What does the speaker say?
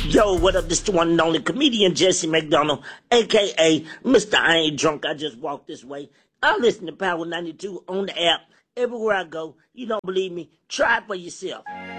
Yo, what up? This the one and only comedian Jesse McDonald, aka Mr. I Ain't Drunk. I just walked this way. I listen to Power 92 on the app. Everywhere I go. You don't believe me? Try it for yourself.